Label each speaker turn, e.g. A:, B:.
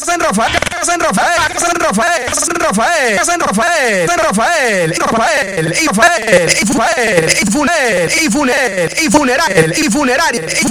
A: San Rafael, San Rafael, San Rafael, San Rafael, San Rafael, San Rafael, Rafael, Rafael, Rafael, Ifunel, Ifunel, Ifunel, Ifuneraria,